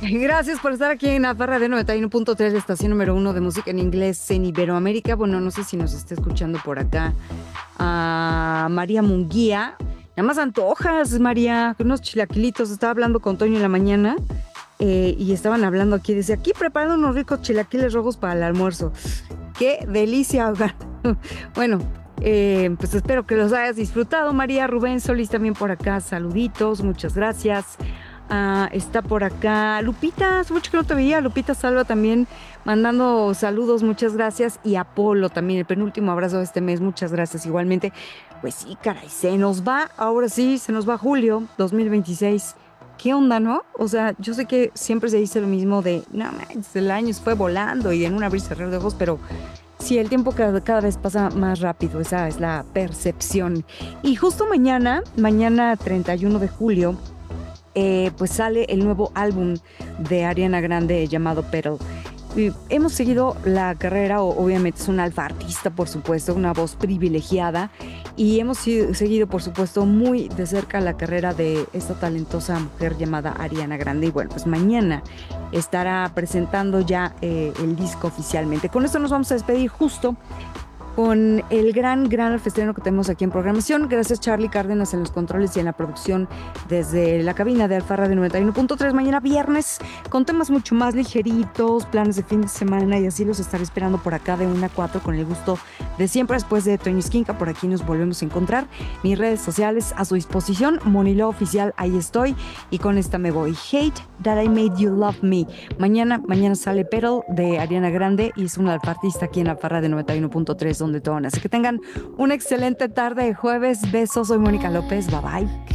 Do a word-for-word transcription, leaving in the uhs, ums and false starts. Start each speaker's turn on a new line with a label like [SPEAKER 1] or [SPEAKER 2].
[SPEAKER 1] Gracias por estar aquí en la barra de noventa y uno punto tres, la estación número uno de música en inglés en Iberoamérica. Bueno, no sé si nos está escuchando por acá a María Munguía. Nada más antojas, María, unos chilaquilitos. Estaba hablando con Toño en la mañana eh, y estaban hablando aquí. Decía, aquí preparando unos ricos chilaquiles rojos para el almuerzo. ¡Qué delicia! Bueno, eh, pues espero que los hayas disfrutado. María Rubén Solís también por acá. Saluditos, muchas gracias. Uh, está por acá Lupita, hace mucho que no te veía. Lupita Salva también mandando saludos, muchas gracias. Y Apolo también, el penúltimo abrazo de este mes, muchas gracias igualmente. Pues sí, caray, se nos va, ahora sí, se nos va julio dos mil veintiséis. ¿Qué onda, no? O sea, yo sé que siempre se dice lo mismo de, no, manches, el año se fue volando y en un abrir y cerrar de ojos, pero sí, el tiempo cada, cada vez pasa más rápido, esa es la percepción. Y justo mañana, mañana treinta y uno de julio, Eh, pues sale el nuevo álbum de Ariana Grande llamado Petal. Y hemos seguido la carrera, o, obviamente es una alfa artista, por supuesto, una voz privilegiada, y hemos sido, seguido, por supuesto, muy de cerca la carrera de esta talentosa mujer llamada Ariana Grande. Y bueno, pues mañana estará presentando ya eh, el disco oficialmente. Con esto nos vamos a despedir justo con el gran, gran alfestreno que tenemos aquí en programación. Gracias, Charlie Cárdenas, en los controles y en la producción desde la cabina de Alfa Radio noventa y uno punto tres. Mañana viernes con temas mucho más ligeritos, planes de fin de semana, y así los estaré esperando por acá de una a cuatro con el gusto de siempre. Después de Toño Esquinca, por aquí nos volvemos a encontrar. Mis redes sociales a su disposición, Monilo Oficial, ahí estoy, y con esta me voy. Hate That I Made You Love Me. Mañana, mañana sale Petal de Ariana Grande y es una alfa artista aquí en Alfa Radio noventa y uno punto tres, donde todo. Así que tengan una excelente tarde de jueves. Besos, soy Mónica López. Bye bye.